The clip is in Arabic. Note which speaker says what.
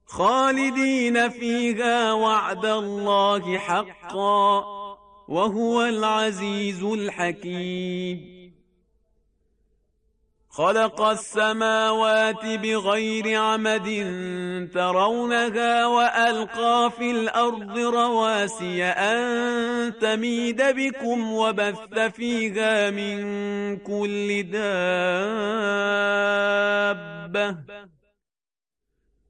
Speaker 1: خالدين فيها وعد الله حقا وهو العزيز الحكيم. خلق السماوات بغير عمد ترونها وألقى في الأرض رواسي أن تميد بكم وبث فيها من كل دابة